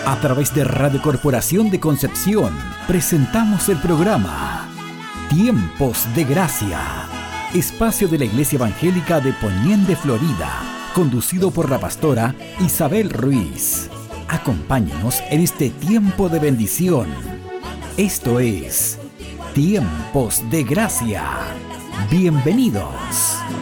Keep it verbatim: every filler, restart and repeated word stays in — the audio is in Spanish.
A través de Radio Corporación de Concepción, presentamos el programa Tiempos de Gracia, espacio de la Iglesia Evangélica de Poniente, Florida, conducido por la pastora Isabel Ruiz. Acompáñenos en este tiempo de bendición. Esto es Tiempos de Gracia. Bienvenidos.